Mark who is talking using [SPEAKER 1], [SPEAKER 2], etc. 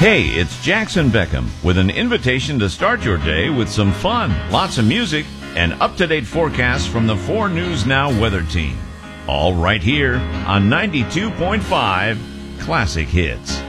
[SPEAKER 1] Hey, it's Jackson Beckham with an invitation to start your day with some fun, lots of music, and up-to-date forecasts from the 4 News Now weather team. All right here on 92.5 Classic Hits.